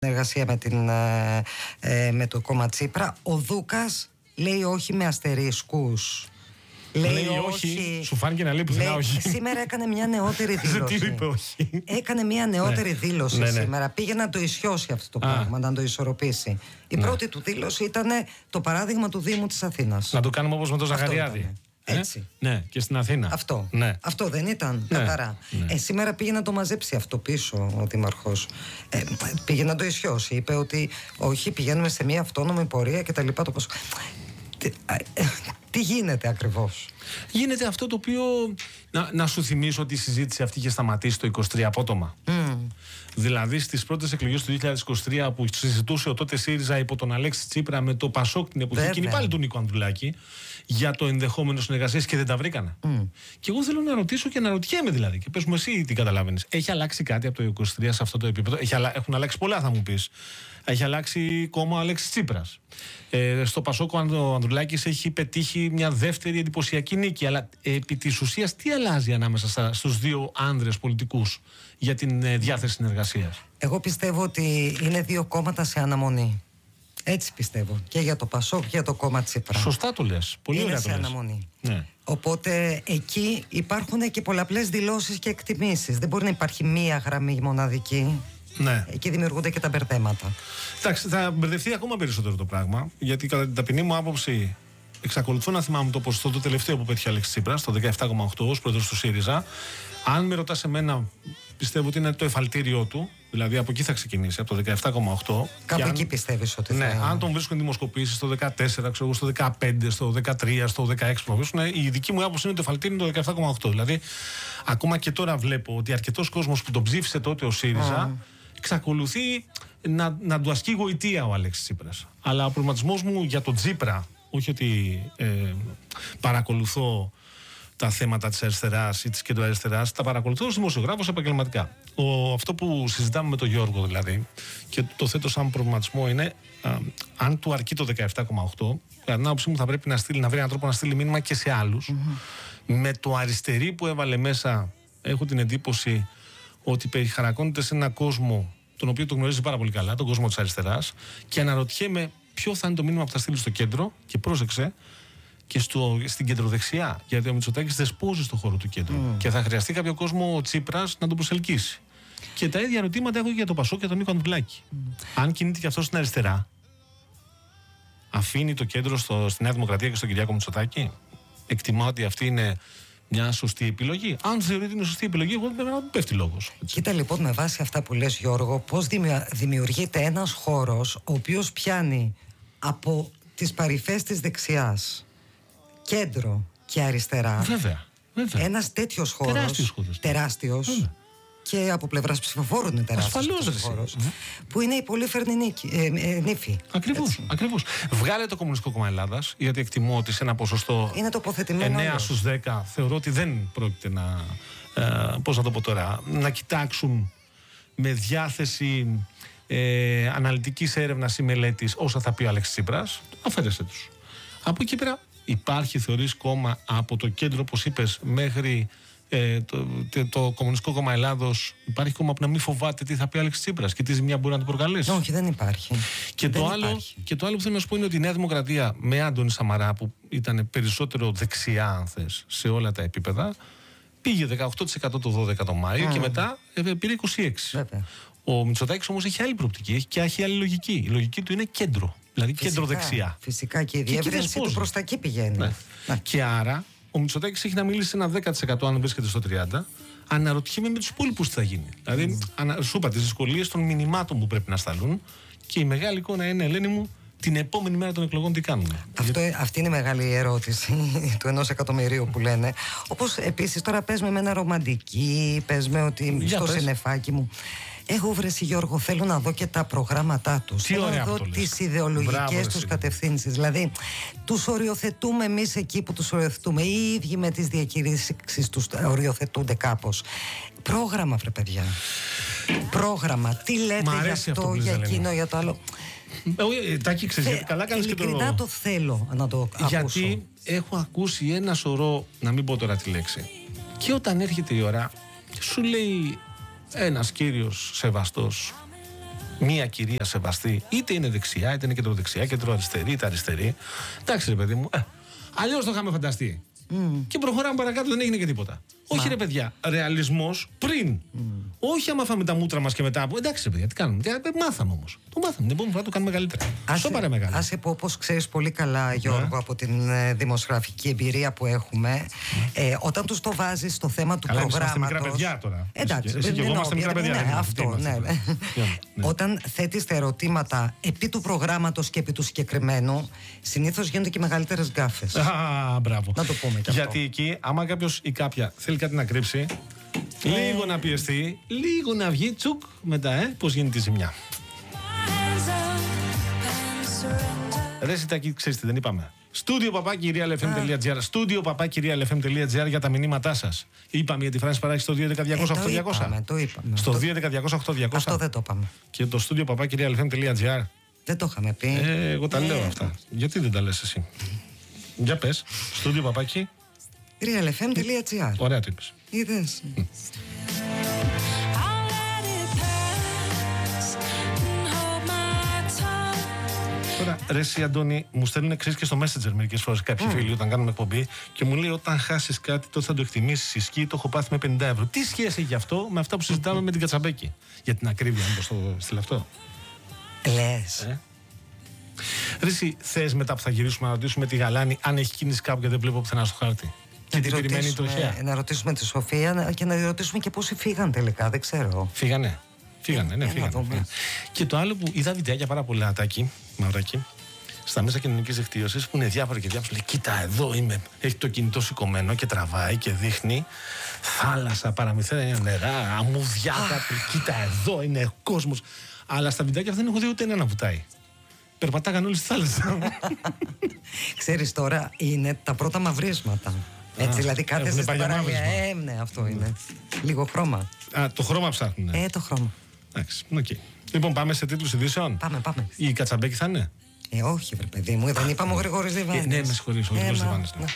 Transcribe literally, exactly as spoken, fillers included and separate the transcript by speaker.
Speaker 1: συνεργασία με, την, ε, με το κόμμα Τσίπρα. Ο Δούκας λέει όχι με αστερίσκους.
Speaker 2: Λέει, λέει όχι, όχι, σου φάνηκε να λέει πουθενά όχι.
Speaker 1: Σήμερα έκανε μια νεότερη δήλωση.
Speaker 2: Τι είπε όχι.
Speaker 1: Έκανε μια νεότερη ναι. δήλωση ναι, ναι. σήμερα. Πήγε να το ισιώσει αυτό το Α. πράγμα, να το ισορροπήσει. Η ναι. πρώτη του δήλωση ήταν το παράδειγμα του Δήμου της Αθήνας.
Speaker 2: Να το κάνουμε όπως με τον Ζαχαριάδη.
Speaker 1: Έτσι.
Speaker 2: Ε? Ναι, και στην Αθήνα.
Speaker 1: Αυτό.
Speaker 2: Ναι.
Speaker 1: Αυτό δεν ήταν
Speaker 2: ναι.
Speaker 1: καθαρά. Ναι. Ε, σήμερα πήγε να το μαζέψει αυτό πίσω ο Δήμαρχος. Ε, πήγε να το ισιώσει. Είπε ότι όχι, πηγαίνουμε σε μια αυτόνομη πορεία κτλ. Το πώς... Τι, ε, τι γίνεται ακριβώς?
Speaker 2: Γίνεται αυτό το οποίο. Να, να σου θυμίσω ότι η συζήτηση αυτή είχε σταματήσει το είκοσι τρία απότομα. Mm. Δηλαδή στις πρώτες εκλογές του δύο χιλιάδες είκοσι τρία που συζητούσε ο τότε ΣΥΡΙΖΑ υπό τον Αλέξη Τσίπρα με το ΠΑΣΟΚ την εποχή, εκείνη πάλι τον Νίκο Ανδρουλάκη, για το ενδεχόμενο συνεργασίες και δεν τα βρήκανε. Mm. Και εγώ θέλω να ρωτήσω και να ρωτιέμαι δηλαδή, και πες μου εσύ τι καταλάβαινες. Έχει αλλάξει κάτι από το είκοσι τρία σε αυτό το επίπεδο? Έχει, έχουν αλλάξει πολλά, θα μου πεις. Έχει αλλάξει κόμμα ο Αλέξης Τσίπρας. Ε, στο ΠΑΣΟΚ ο Ανδρουλάκης έχει πετύχει μια δεύτερη εντυπωσιακή νίκη. Αλλά ε, επί της ουσίας τι αλλάζει ανάμεσα στα, στους δύο άνδρες πολιτικούς για την ε, διάθεση συνεργασίας?
Speaker 1: Εγώ πιστεύω ότι είναι δύο κόμματα σε αναμονή. Έτσι πιστεύω. Και για το ΠΑΣΟΚ και για το κόμμα Τσίπρα.
Speaker 2: Σωστά το λες. Πολύ
Speaker 1: είναι
Speaker 2: ωραία
Speaker 1: σε
Speaker 2: το λες.
Speaker 1: αναμονή.
Speaker 2: Ναι.
Speaker 1: Οπότε εκεί υπάρχουν και πολλαπλές δηλώσεις και εκτιμήσεις. Δεν μπορεί να υπάρχει μία γραμμή μοναδική.
Speaker 2: Ναι.
Speaker 1: Εκεί δημιουργούνται και τα μπερδέματα.
Speaker 2: Εντάξει, θα μπερδευτεί ακόμα περισσότερο το πράγμα, γιατί κατά την ταπεινή μου άποψη εξακολουθώ να θυμάμαι το ποσοστό το τελευταίο που πέτυχε ο Αλέξης Τσίπρας, το δεκαεπτά κόμμα οκτώ ως πρόεδρος του ΣΥΡΙΖΑ. Αν με ρωτάς εμένα, πιστεύω ότι είναι το εφαλτήριό του, δηλαδή από εκεί θα ξεκινήσει, από το δεκαεπτά κόμμα οκτώ.
Speaker 1: Κάπου
Speaker 2: αν,
Speaker 1: εκεί πιστεύεις ότι
Speaker 2: ναι,
Speaker 1: θα...
Speaker 2: αν τον βρίσκουν δημοσκοπήσεις στο δεκατέσσερα, ξέρω, στο δεκαπέντε, στο δεκατρία, στο δεκαέξι που βρίσκουν, η δική μου άποψη είναι το εφαλτήριο το δεκαεπτά κόμμα οκτώ. Δηλαδή, ακόμα και τώρα βλέπω ότι αρκετός κόσμος που τον ψήφισε τότε ο ΣΥΡΙΖΑ. Mm. Εξακολουθεί να, να του ασκεί γοητεία ο Αλέξης Τσίπρας. Αλλά ο προβληματισμός μου για τον Τσίπρα, όχι ότι ε, παρακολουθώ τα θέματα της αριστεράς ή της κεντροαριστεράς, τα παρακολουθώ ως δημοσιογράφος επαγγελματικά. Ο, αυτό που συζητάμε με τον Γιώργο δηλαδή, και το θέτω σαν προβληματισμό, είναι α, αν του αρκεί το δεκαεπτά κόμμα οκτώ, κατά την άποψή μου θα πρέπει να, στείλει, να βρει έναν τρόπο να στείλει μήνυμα και σε άλλους. Mm-hmm. Με το αριστερή που έβαλε μέσα, έχω την εντύπωση ότι περιχαρακώνεται σε έναν κόσμο τον οποίο το γνωρίζει πάρα πολύ καλά, τον κόσμο της αριστεράς, και αναρωτιέμαι ποιο θα είναι το μήνυμα που θα στείλει στο κέντρο, και πρόσεξε, και στο, στην κεντροδεξιά. Γιατί ο Μητσοτάκης δεσπόζει στον χώρο του κέντρου. Mm. Και θα χρειαστεί κάποιο κόσμο ο Τσίπρας να τον προσελκύσει. Και τα ίδια ερωτήματα έχω και για τον Πασόκ και τον Νίκο Ανδρουλάκη. Mm. Αν κινείται και αυτό στην αριστερά, αφήνει το κέντρο στο, στη Νέα Δημοκρατία και στον Κυριάκο Μητσοτάκη. Εκτιμά ότι αυτή είναι μια σωστή επιλογή. Αν θεωρεί ότι είναι σωστή επιλογή, εγώ δεν να πέφτει λόγος.
Speaker 1: Κοίτα λοιπόν, με βάση αυτά που λες, Γιώργο, πώς δημιουργείται ένας χώρος ο οποίος πιάνει από τις παρυφές της δεξιάς, κέντρο και αριστερά.
Speaker 2: Βέβαια. βέβαια.
Speaker 1: Ένας τέτοιος χώρος.
Speaker 2: Τεράστιος χώρος.
Speaker 1: Τεράστιος. Βέβαια. Και από πλευράς ψηφοφόρων είναι τεράστιος χώρος. Mm. Που είναι η πολύφερνη νίκη, ε, ε, νύφη.
Speaker 2: Ακριβώς, ακριβώς. Βγάλε το Κομμουνιστικό Κόμμα Ελλάδας, γιατί εκτιμώ ότι σε ένα ποσοστό
Speaker 1: είναι τοποθετημένο
Speaker 2: εννέα στους δέκα θεωρώ ότι δεν πρόκειται να, ε, πώς να το πω τώρα, να κοιτάξουν με διάθεση ε, αναλυτικής έρευνας ή μελέτης όσα θα πει ο Αλέξης Τσίπρας. Αφαίρεσέ τους. Από εκεί πέρα υπάρχει, θεωρείς, κόμμα από το κέντρο, όπως είπες, μέχρι Ε, το, το, το Κομμουνιστικό Κόμμα Ελλάδος, υπάρχει κόμμα που να μην φοβάται τι θα πει ο Αλέξης Τσίπρας και τι ζημιά μπορεί να του προκαλέσει?
Speaker 1: Όχι, δεν υπάρχει.
Speaker 2: Και,
Speaker 1: δεν
Speaker 2: το άλλο,
Speaker 1: υπάρχει.
Speaker 2: και το άλλο που θέλω να σου πω είναι ότι η Νέα Δημοκρατία με Άντωνη Σαμαρά, που ήταν περισσότερο δεξιά, αν θες, σε όλα τα επίπεδα, πήγε δεκαοκτώ τοις εκατό το δώδεκα το Μάιο mm. και μετά ε, πήρε είκοσι έξι τοις εκατό. Βέβαια. Ο Μητσοτάκης όμως έχει άλλη προοπτική, έχει και έχει άλλη λογική. Η λογική του είναι κέντρο, δηλαδή κέντρο δεξιά.
Speaker 1: Φυσικά, και η διεύρυνση του προς τα εκεί πηγαίνει. Ναι.
Speaker 2: Ναι. Και άρα ο Μητσοτάκης έχει να μιλήσει σε ένα δέκα τοις εκατό αν βρίσκεται στο τριάντα τοις εκατό. Αναρωτιέμαι με τους υπόλοιπους τι θα γίνει. Mm. Δηλαδή, ανα, σου είπα τις δυσκολίες των μηνυμάτων που πρέπει να σταλούν, και η μεγάλη εικόνα είναι, Ελένη μου, την επόμενη μέρα των εκλογών τι κάνουμε.
Speaker 1: Αυτό,
Speaker 2: Γιατί...
Speaker 1: Αυτή είναι η μεγάλη ερώτηση του ενός εκατομμυρίου που λένε. Όπως επίσης τώρα πες με ένα ρομαντική, πες με ότι
Speaker 2: Για
Speaker 1: στο
Speaker 2: πες.
Speaker 1: συννεφάκι μου. Έχω βρεσει, Γιώργο, θέλω να δω και τα προγράμματά τους.
Speaker 2: Τι
Speaker 1: θέλω
Speaker 2: ωραία
Speaker 1: να δω τις ιδεολογικές τους κατευθύνσεις. Δηλαδή, τους οριοθετούμε εμείς εκεί που τους οριοθετούμε. Οι ίδιοι με τις διακηρύξεις τους οριοθετούνται κάπως. Πρόγραμμα, βρε παιδιά. Πρόγραμμα. Τι λέτε για αυτό, αυτό για εκείνο, για το άλλο.
Speaker 2: Τάκη, ξέρεις, γιατί καλά κάνεις και το...
Speaker 1: Ειλικρινά το θέλω να το ακούσω.
Speaker 2: Γιατί έχω ακούσει ένα σωρό, να μην πω τώρα τη λέξη, και όταν έρχεται η ώρα, σου λέει ένας κύριος σεβαστός, μία κυρία σεβαστή, είτε είναι δεξιά, είτε είναι κεντροδεξιά, κεντροαριστερή, είτε αριστερή. Εντάξει, ρε παιδί μου, ε, αλλιώς το είχαμε φανταστεί. Mm. Και προχωράμε παρακάτω, δεν έγινε και τίποτα. Μα. Όχι, ρε παιδιά, ρεαλισμός πριν. Mm. Όχι άμα φάμε τα μούτρα μας και μετά. Εντάξει, ρε παιδιά, τι κάνουμε. Μάθαμε όμως. Το μάθαμε. Την επόμενη φορά το κάνουμε μεγαλύτερα. Σοβαρά μεγάλα.
Speaker 1: Άσε πω, όπως ξέρεις πολύ καλά, Γιώργο, yeah. από την ε, δημοσιογραφική εμπειρία που έχουμε, mm. ε, όταν τους το βάζεις στο θέμα του προγράμματος. Είμαστε μικρά παιδιά τώρα.
Speaker 2: Εντάξει, εσύ και εγώ είμαστε μικρά παιδιά.
Speaker 1: Ναι, αυτό, ναι. Όταν θέτεις τα ερωτήματα επί του προγράμματος και επί του συγκεκριμένου, συνήθως γίνονται και μεγαλύτερες γκάφες.
Speaker 2: Α, μπράβο.
Speaker 1: Να το πούμε και αυτό.
Speaker 2: Γιατί εκεί, άμα κάποιος ή κάποια θέλει κάτι να κρύψει, ε... λίγο να πιεστεί, λίγο να βγει, τσουκ, μετά, ε, πώς γίνεται η ζημιά. Ρε Σιτάκη, ξέρεις τι δεν είπαμε. Στούντιο παπάκι realfm.gr. Στούντιο παπάκι realfm.gr για τα μηνύματά σας. Είπαμε για τη φράση παράχει στο δύο ένα μηδέν οκτώ διακόσια.
Speaker 1: Ε, το είπαμε.
Speaker 2: Στο δύο ένα μηδέν οκτώ διακόσια.
Speaker 1: Αυτό δεν το είπαμε.
Speaker 2: Και το στούντιο παπάκι realfm.gr.
Speaker 1: Δεν το είχαμε πει.
Speaker 2: Ε, εγώ τα ε, λέω αυτά. Γιατί δεν τα λες εσύ. Για πες. Στούντιο παπάκι
Speaker 1: realfm.gr.
Speaker 2: Ωραία το είπες.
Speaker 1: Είδες. Mm.
Speaker 2: Τώρα, ρε εσύ Αντώνη, μου στέλνουν εξής και στο Messenger μερικές φορές κάποιοι mm. φίλοι όταν κάνουμε εκπομπή και μου λέει όταν χάσεις κάτι τότε θα το εκτιμήσεις, ισχύει, το έχω πάθει με πενήντα ευρώ. Τι σχέση έχει αυτό με αυτά που συζητάμε mm. με την Κατσαμπέκη? Για την ακρίβεια, μήπως το στείλω αυτό.
Speaker 1: Λες.
Speaker 2: Ε? Ρε εσύ, θες μετά που θα γυρίσουμε να ρωτήσουμε τη Γαλάνη αν έχει κίνηση κάπου και δεν βλέπω πουθενά στο χάρτη? Και την περιμένει τροχιά.
Speaker 1: Να ρωτήσουμε τη Σοφία και να ρωτήσουμε και πόσοι φύγαν τελικά, δεν ξέρω.
Speaker 2: Φύγανε. Φύγανε, ναι, φύγανε. φύγανε. Και το άλλο που είδα βιντεάκια πάρα πολλά, Ατάκη, Μαυράκη, στα μέσα κοινωνικής δικτύωσης που είναι διάφορα και διάφορα. Λέει, κοίτα, εδώ είμαι. Έχει το κινητό σηκωμένο και τραβάει και δείχνει θάλασσα, παραμυθένα νερά, αμμουδιά κάτω. Κοίτα, εδώ είναι κόσμος. Αλλά στα βιντεάκια αυτά δεν έχω δει ούτε ένα να βουτάει. Περπατάγαν όλοι στη θάλασσα.
Speaker 1: Ξέρεις τώρα, είναι τα πρώτα μαυρίσματα. Έτσι, Α, δηλαδή κάθεσαι στην παραλία. Ε, ναι, αυτό είναι. Λίγο χρώμα.
Speaker 2: Α, το χρώμα ψάχνουνε.
Speaker 1: Ε, το χρώμα.
Speaker 2: Εντάξει, οκ. Okay. Λοιπόν, πάμε σε τίτλους ειδήσεων.
Speaker 1: Πάμε, πάμε.
Speaker 2: Η Κατσαμπέκη θα είναι?
Speaker 1: Ε, όχι, βρε παιδί μου, δεν είπαμε ο Γρηγόρης Διβάνης.
Speaker 2: Ε, ναι, με συγχωρείς, ο Γρηγόρης Διβάνης. Ναι.